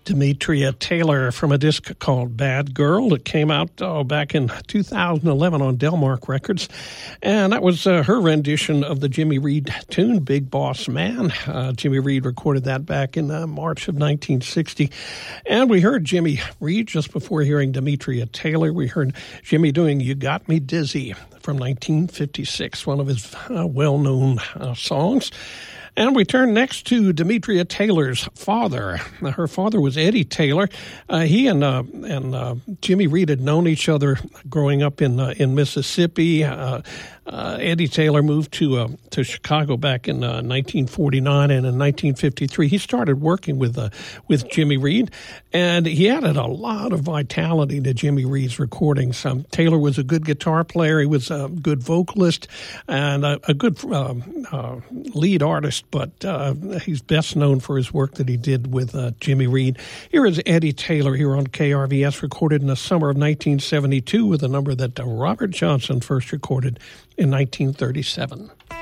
Demetria Taylor from a disc called Bad Girl that came out back in 2011 on Delmark Records. And that was her rendition of the Jimmy Reed tune, Big Boss Man. Jimmy Reed recorded that back in March of 1960. And we heard Jimmy Reed just before hearing Demetria Taylor. We heard Jimmy doing You Got Me Dizzy from 1956, one of his well-known songs. And we turn next to Demetria Taylor's father. Her father was Eddie Taylor. He and Jimmy Reed had known each other growing up in Mississippi. Eddie Taylor moved to Chicago back in 1949, and in 1953 he started working with Jimmy Reed, and he added a lot of vitality to Jimmy Reed's recordings. Taylor was a good guitar player. He was a good vocalist and a good lead artist, but he's best known for his work that he did with Jimmy Reed. Here is Eddie Taylor here on KRVS, recorded in the summer of 1972 with a number that Robert Johnson first recorded in 1937.